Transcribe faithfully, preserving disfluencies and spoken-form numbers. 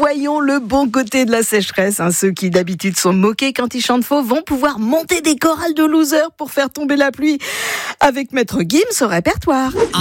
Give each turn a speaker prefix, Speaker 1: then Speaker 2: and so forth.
Speaker 1: voyons le bon côté de la sécheresse. Hein. Ceux qui d'habitude sont moqués quand ils chantent faux vont pouvoir monter des chorales de losers pour faire tomber la pluie avec Maître Gims au répertoire.